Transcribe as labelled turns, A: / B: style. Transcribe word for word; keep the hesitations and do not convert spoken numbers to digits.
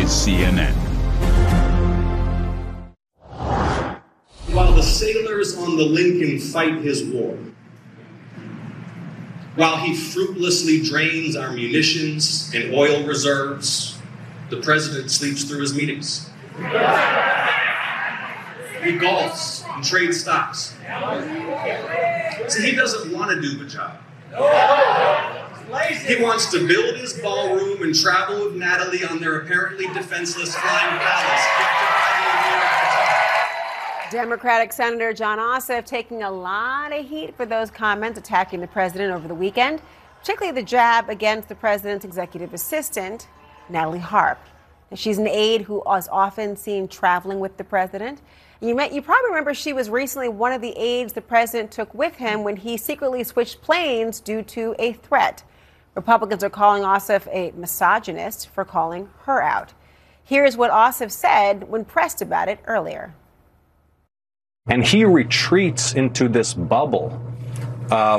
A: is C N N.
B: While the sailors on the Lincoln fight his war, while he fruitlessly drains our munitions and oil reserves, the president sleeps through his meetings. He golfs and trades stocks. See, he doesn't want to do the job. He wants to build his ballroom and travel with Natalie on their apparently defenseless flying palace.
C: Democratic Senator Jon Ossoff taking a lot of heat for those comments attacking the president over the weekend, particularly the jab against the president's executive assistant, Natalie Harp. She's an aide who is often seen traveling with the president. You, may, you probably remember she was recently one of the aides the president took with him when he secretly switched planes due to a threat. Republicans are calling Ossoff a misogynist for calling her out. Here's what Ossoff said when pressed about it earlier.
D: And he retreats into this bubble of